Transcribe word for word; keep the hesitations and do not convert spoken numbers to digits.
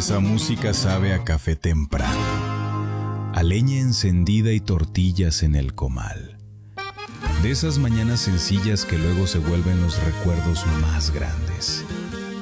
Esa música sabe a café temprano, a leña encendida y tortillas en el comal. De esas mañanas sencillas que luego se vuelven los recuerdos más grandes.